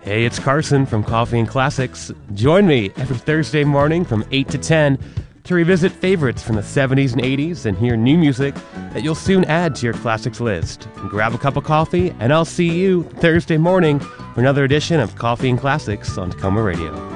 Hey, it's Carson from Coffee and Classics. Join me every Thursday morning from 8 to 10 to revisit favorites from the 70s and 80s and hear new music that you'll soon add to your classics list. Grab a cup of coffee, and I'll see you Thursday morning for another edition of Coffee and Classics on Tacoma Radio.